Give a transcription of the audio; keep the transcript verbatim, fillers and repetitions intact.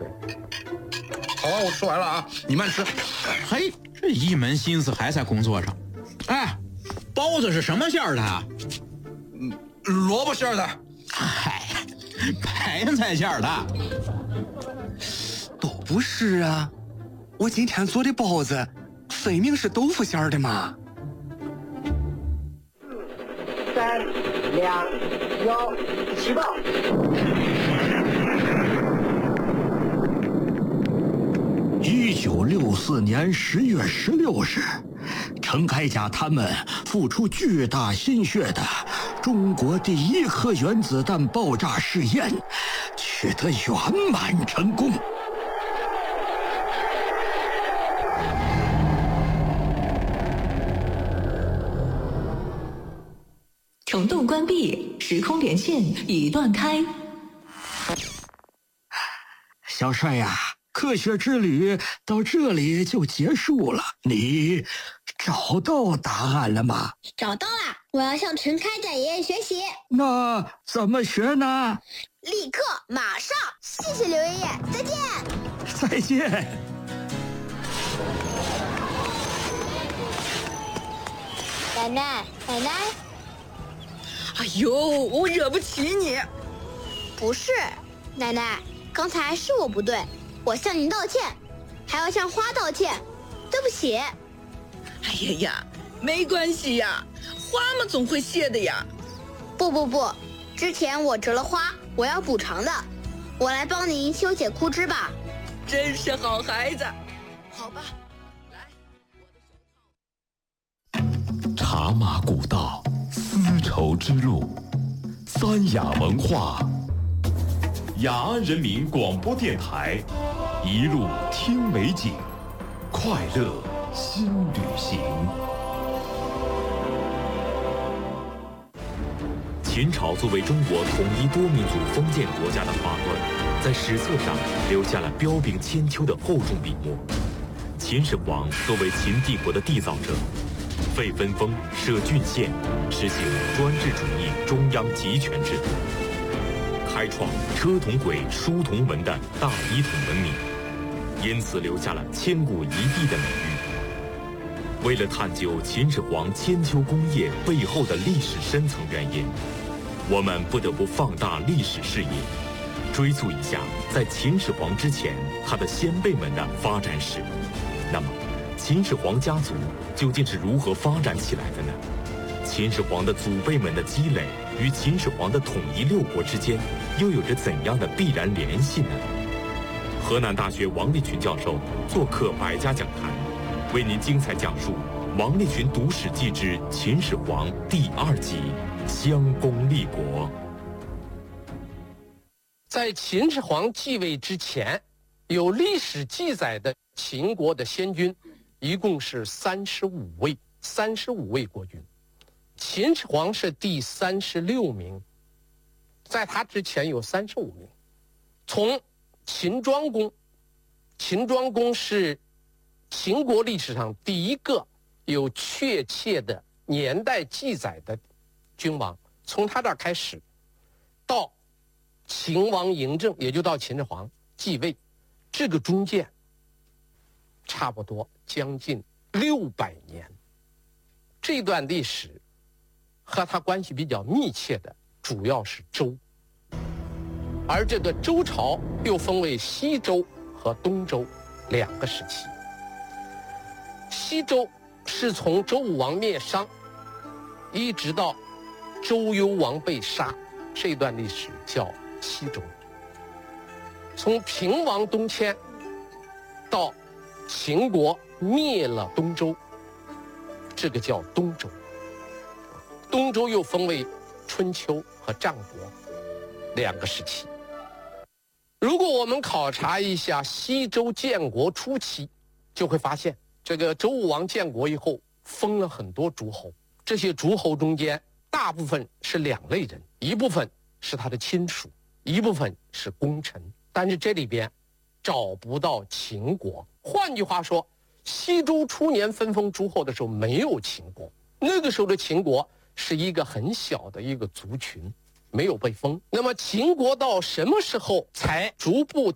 好啊，我吃完了啊，你慢吃。 嘿，这一门心思还在工作上。哎，包子是什么馅儿的啊？ 嗯，萝卜馅儿的。 嗨，白菜馅儿的。 都不是啊，我今天做的包子分明是豆腐馅儿的嘛。 三两幺起爆！ 一九六四年十月十六日，陈开甲他们付出巨大心血的中国第一颗原子弹爆炸试验取得圆满成功。 虫洞关闭，时空连线已断开。 小帅呀、啊，科学之旅到这里就结束了，你找到答案了吗？ 找到了，我要向陈开展爷爷学习。 那怎么学呢？ 立刻，马上！谢谢刘爷爷，再见。 再见。 奶奶，奶奶。 哎呦，我惹不起你。 不是，奶奶，刚才是我不对，我向您道歉，还要向花道歉，对不起。 哎呀呀，没关系呀，花嘛总会谢的呀。 不不不，之前我折了花，我要补偿的，我来帮您修剪枯枝吧。 真是好孩子。好吧，来， 茶马古道，丝绸之路，三雅文化，雅安人民广播电台，一路听美景，快乐新旅行。秦朝作为中国统一多民族封建国家的发端，在史册上留下了彪炳千秋的厚重笔墨。秦始皇作为秦帝国的缔造者，废分封，设郡县，实行专制主义中央集权制度，开创车同轨、书同文的大一统文明，因此留下了千古一帝的美誉。为了探究秦始皇千秋功业背后的历史深层原因，我们不得不放大历史视野，追溯一下在秦始皇之前他的先辈们的发展史。那么秦始皇家族究竟是如何发展起来的呢？秦始皇的祖辈们的积累与秦始皇的统一六国之间又有着怎样的必然联系呢？河南大学王立群教授做客百家讲坛，为您精彩讲述王立群读史记之秦始皇第二集：襄公立国。 在秦始皇继位之前，有历史记载的秦国的先君一共是三十五位，三十五位国君。秦始皇是第三十六名，在他之前有三十五名。从秦庄公，秦庄公是秦国历史上第一个有确切的年代记载的君王，从他这儿开始，到秦王嬴政，也就到秦始皇继位，这个中间差不多将近六百年。这段历史和他关系比较密切的主要是周，而这个周朝又分为西周和东周两个时期。西周是从周武王灭商一直到周幽王被杀，这段历史叫西周。从平王东迁到秦国灭了东周，这个叫东周。东周又分为春秋和战国两个时期。如果我们考察一下西周建国初期，就会发现这个周武王建国以后封了很多诸侯，这些诸侯中间大部分是两类人，一部分是他的亲属，一部分是功臣，但是这里边找不到秦国。换句话说，西周初年分封诸侯的时候没有秦国，那个时候的秦国是一个很小的一个族群，没有被封。那么秦国到什么时候才逐步